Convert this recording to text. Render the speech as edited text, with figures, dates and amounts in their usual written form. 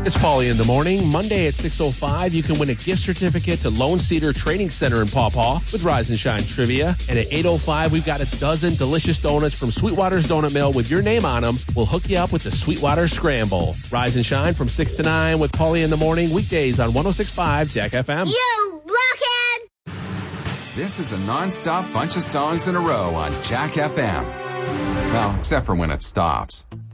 It's Paulie in the morning. Monday at 6:05, you can win a gift certificate to Lone Cedar Training Center in Paw Paw with Rise and Shine Trivia. And at 8:05, we've got a dozen delicious donuts from Sweetwater's Donut Mill with your name on them. We'll hook you up with the Sweetwater Scramble. Rise and Shine from 6 to 9 with Paulie in the morning, weekdays on 106.5 Jack FM. You blockhead! This is a non-stop bunch of songs in a row on Jack FM. Well, except for when it stops.